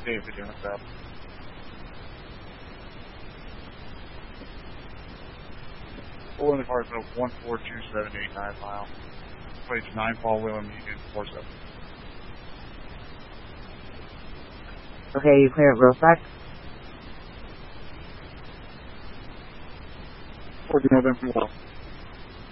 David, you're on the Full in the car, so 142789 mile. Plates 9 Paul William Union 47. Okay, you clear at Roseback? 14 November 12.